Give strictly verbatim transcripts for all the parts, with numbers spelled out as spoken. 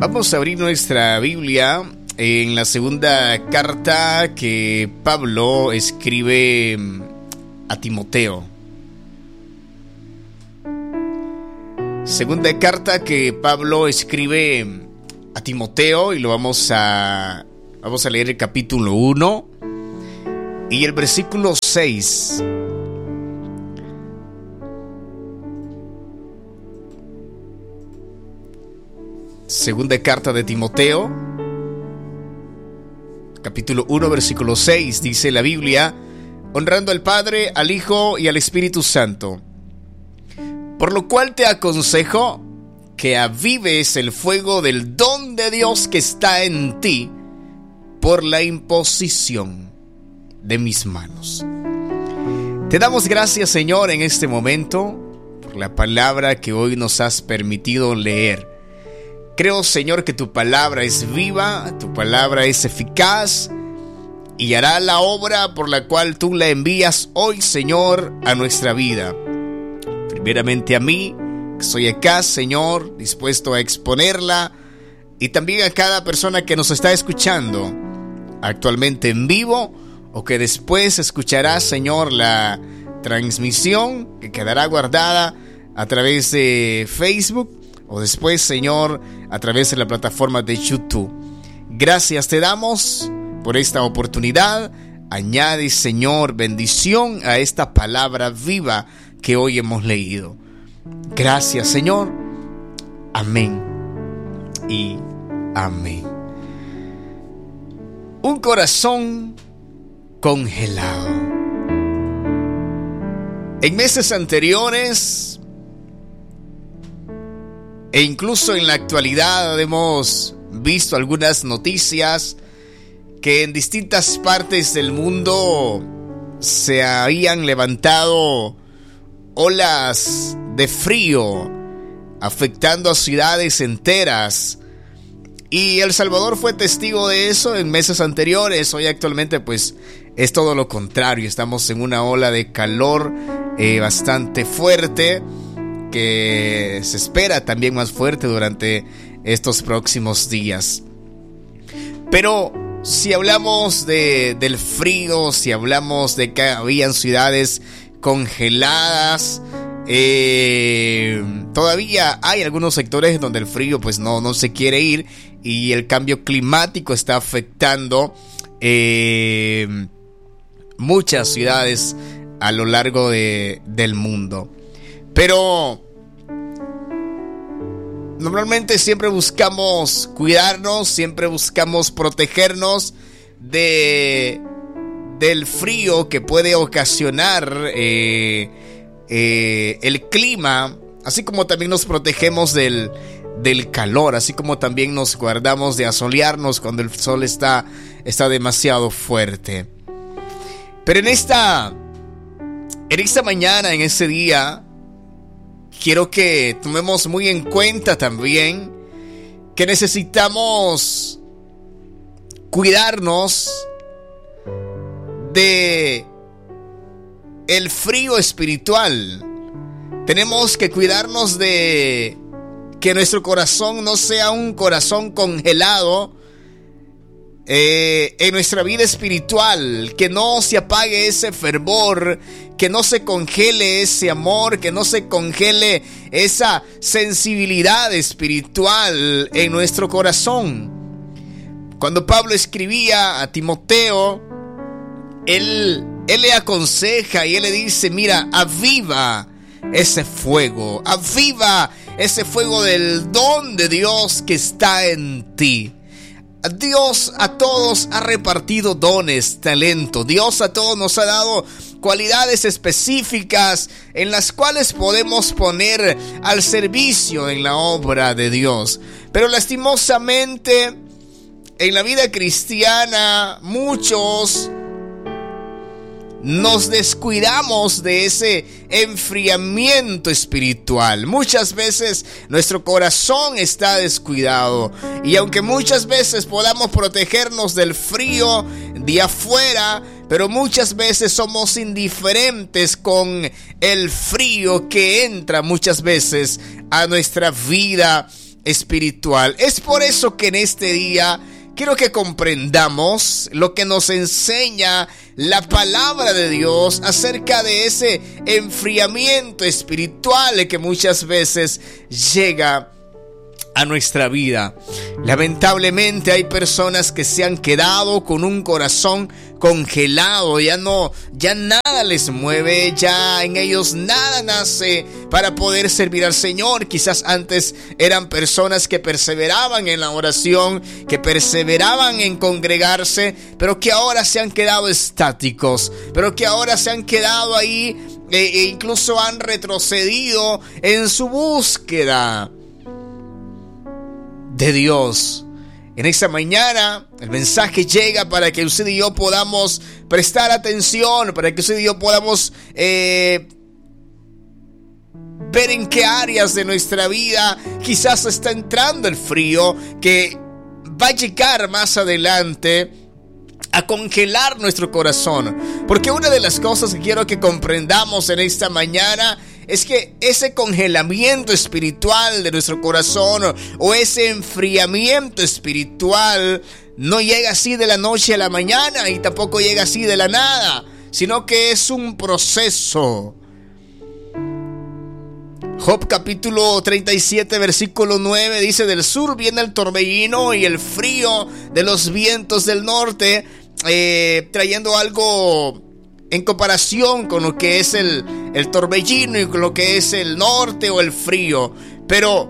Vamos a abrir nuestra Biblia en la segunda carta que Pablo escribe a Timoteo. Segunda carta que Pablo escribe a Timoteo, y lo vamos a vamos a leer el capítulo uno y el versículo seis. Segunda carta de Timoteo, capítulo uno, versículo seis, dice la Biblia: honrando al Padre, al Hijo y al Espíritu Santo. Por lo cual te aconsejo que avives el fuego del don de Dios que está en ti por la imposición de mis manos. Te damos gracias, Señor, en este momento por la palabra que hoy nos has permitido leer. Creo, Señor, que tu palabra es viva, tu palabra es eficaz y hará la obra por la cual tú la envías hoy, Señor, a nuestra vida. Primeramente a mí, que soy acá, Señor, dispuesto a exponerla, y también a cada persona que nos está escuchando actualmente en vivo o que después escuchará, Señor, la transmisión que quedará guardada a través de Facebook o después, Señor, a través de la plataforma de YouTube. Gracias te damos por esta oportunidad. Añade, Señor, bendición a esta palabra viva que hoy hemos leído. Gracias, Señor. Amén y amén. Un corazón congelado. En meses anteriores e incluso en la actualidad hemos visto algunas noticias que en distintas partes del mundo se habían levantado olas de frío afectando a ciudades enteras, y El Salvador fue testigo de eso en meses anteriores. Hoy actualmente pues es todo lo contrario, estamos en una ola de calor eh, bastante fuerte, que se espera también más fuerte durante estos próximos días. Pero si hablamos de, del frío, si hablamos de que habían ciudades congeladas, eh, todavía hay algunos sectores donde el frío pues no, no se quiere ir, y el cambio climático está afectando eh, muchas ciudades a lo largo de, del mundo. Pero normalmente siempre buscamos cuidarnos, siempre buscamos protegernos de del frío que puede ocasionar eh, eh, el clima, así como también nos protegemos del, del calor, así como también nos guardamos de asolearnos cuando el sol está, está demasiado fuerte. Pero en esta, en esta mañana, en este día, quiero que tomemos muy en cuenta también que necesitamos cuidarnos de el frío espiritual. Tenemos que cuidarnos de que nuestro corazón no sea un corazón congelado eh, en nuestra vida espiritual, que no se apague ese fervor, que no se congele ese amor, que no se congele esa sensibilidad espiritual en nuestro corazón. Cuando Pablo escribía a Timoteo, él, él le aconseja y él le dice: mira, aviva ese fuego, aviva ese fuego del don de Dios que está en ti. Dios a todos ha repartido dones, talento. Dios a todos nos ha dado cualidades específicas en las cuales podemos poner al servicio en la obra de Dios. Pero lastimosamente en la vida cristiana muchos nos descuidamos de ese enfriamiento espiritual. Muchas veces nuestro corazón está descuidado, y aunque muchas veces podamos protegernos del frío de afuera, pero muchas veces somos indiferentes con el frío que entra muchas veces a nuestra vida espiritual. Es por eso que en este día quiero que comprendamos lo que nos enseña la palabra de Dios acerca de ese enfriamiento espiritual que muchas veces llega a nuestra vida. Lamentablemente hay personas que se han quedado con un corazón congelado, ya no, ya nada les mueve, ya en ellos nada nace para poder servir al Señor. Quizás antes eran personas que perseveraban en la oración, que perseveraban en congregarse, pero que ahora se han quedado estáticos, pero que ahora se han quedado ahí e, e incluso han retrocedido en su búsqueda de Dios. En esta mañana el mensaje llega para que usted y yo podamos prestar atención, para que usted y yo podamos eh, ver en qué áreas de nuestra vida quizás está entrando el frío que va a llegar más adelante a congelar nuestro corazón. Porque una de las cosas que quiero que comprendamos en esta mañana es que ese congelamiento espiritual de nuestro corazón o ese enfriamiento espiritual no llega así de la noche a la mañana y tampoco llega así de la nada, sino que es un proceso. Job capítulo treinta y siete versículo nueve dice: del sur viene el torbellino y el frío de los vientos del norte, eh, trayendo algo en comparación con lo que es el, el torbellino y con lo que es el norte o el frío. Pero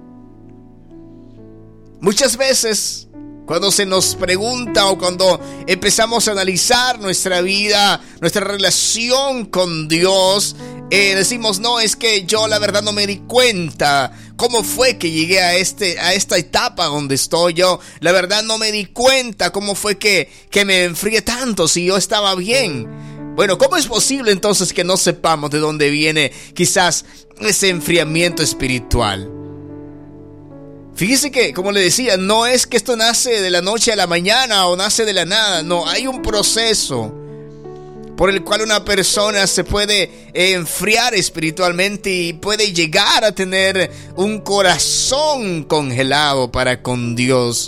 muchas veces cuando se nos pregunta o cuando empezamos a analizar nuestra vida, nuestra relación con Dios, eh, decimos: no, es que yo la verdad no me di cuenta cómo fue que llegué a, este, a esta etapa donde estoy yo. La verdad no me di cuenta cómo fue que, que me enfrié tanto si yo estaba bien. Bueno, ¿cómo es posible entonces que no sepamos de dónde viene quizás ese enfriamiento espiritual? Fíjese que, como le decía, no es que esto nace de la noche a la mañana o nace de la nada. No, hay un proceso por el cual una persona se puede enfriar espiritualmente y puede llegar a tener un corazón congelado para con Dios.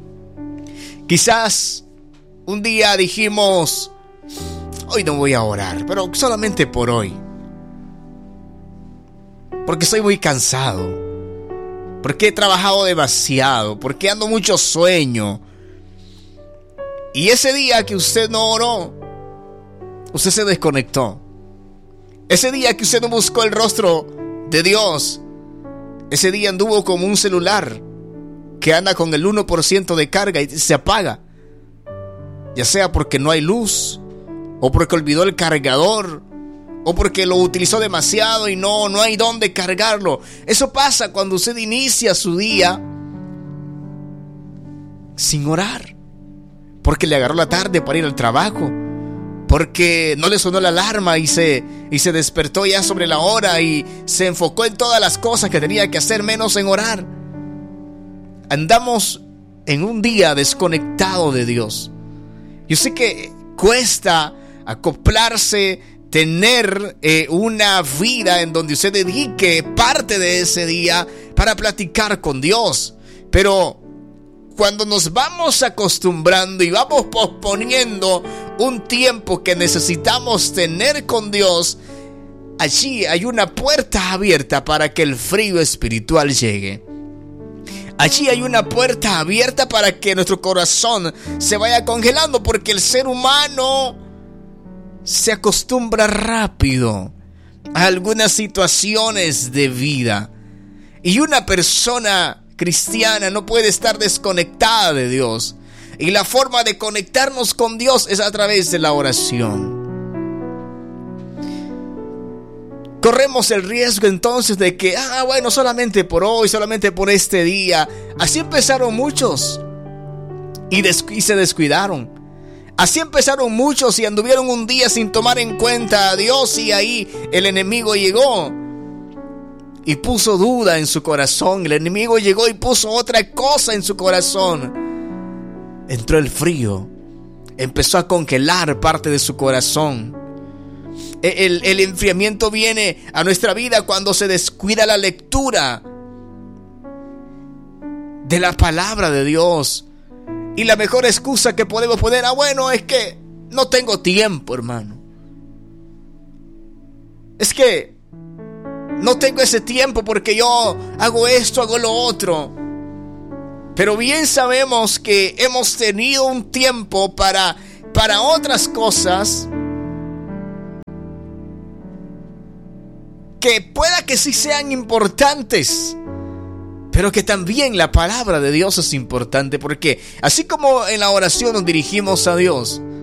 Quizás un día dijimos: hoy no voy a orar, pero solamente por hoy, porque estoy muy cansado, porque he trabajado demasiado, porque ando mucho sueño. Y ese día que usted no oró, usted se desconectó. Ese día que usted no buscó el rostro de Dios, ese día anduvo como un celular que anda con el uno por ciento de carga y se apaga, ya sea porque no hay luz, o porque olvidó el cargador, o porque lo utilizó demasiado y no, no hay dónde cargarlo. Eso pasa cuando usted inicia su día sin orar, porque le agarró la tarde para ir al trabajo, porque no le sonó la alarma y se, y se despertó ya sobre la hora y se enfocó en todas las cosas que tenía que hacer menos en orar. Andamos en un día desconectado de Dios. Yo sé que cuesta acoplarse, tener eh, una vida en donde usted dedique parte de ese día para platicar con Dios. Pero cuando nos vamos acostumbrando y vamos posponiendo un tiempo que necesitamos tener con Dios, allí hay una puerta abierta para que el frío espiritual llegue. Allí hay una puerta abierta para que nuestro corazón se vaya congelando, porque el ser humano se acostumbra rápido a algunas situaciones de vida. Y una persona cristiana no puede estar desconectada de Dios. Y la forma de conectarnos con Dios es a través de la oración. Corremos el riesgo entonces de que, ah, bueno, solamente por hoy, solamente por este día. Así empezaron muchos y, des- y se descuidaron. Así empezaron muchos y anduvieron un día sin tomar en cuenta a Dios, y ahí el enemigo llegó y puso duda en su corazón. El enemigo llegó y puso otra cosa en su corazón. Entró el frío, empezó a congelar parte de su corazón. El, el enfriamiento viene a nuestra vida cuando se descuida la lectura de la palabra de Dios. Y la mejor excusa que podemos poner, ah, bueno, es que no tengo tiempo, hermano. Es que no tengo ese tiempo porque yo hago esto, hago lo otro. Pero bien sabemos que hemos tenido un tiempo para, para otras cosas que pueda que sí sean importantes, pero que también la palabra de Dios es importante, porque así como en la oración nos dirigimos a Dios,